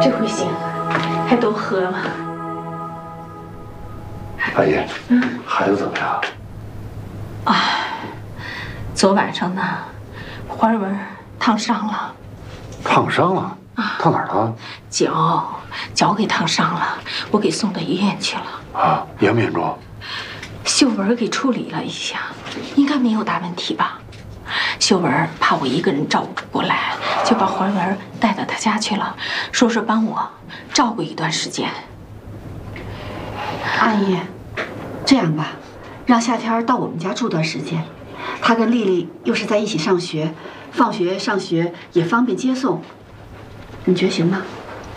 这回行，还都喝了。 阿姨，孩子怎么样？ 昨晚上呢，花纹烫伤了。 烫伤了？烫哪儿了？ 脚给烫伤了，我给送到医院去了。 啊，严不严重？ 秀文给处理了一下，应该没有大问题吧？秀文怕我一个人照顾不过来，就把花园带到他家去了，说是帮我照顾一段时间。 阿姨，这样吧，让夏天到我们家住段时间，他跟丽丽又是在一起上学，放学上学也方便接送，你觉得行吗？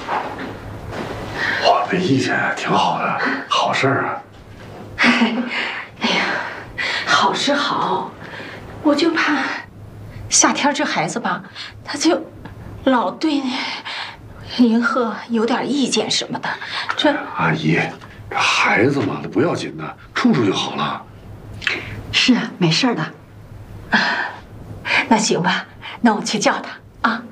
我没意见，挺好的，好事儿啊。 哎呀，好是好，我就怕夏天这孩子吧，他就老对银鹤有点意见什么的。这阿姨，这孩子嘛，不要紧的，处处就好了。 是啊，没事的。 那行吧，那我去叫他啊。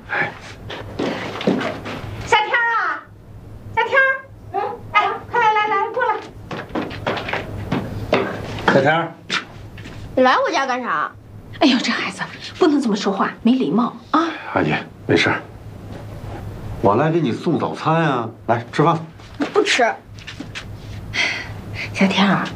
夏天啊，夏天，哎，快来过来。 小天， 你来我家干啥？ 哎呦，这孩子不能这么说话，没礼貌啊！ 阿姨，没事儿，我来给你送早餐啊，来吃饭。 不吃。 小天儿，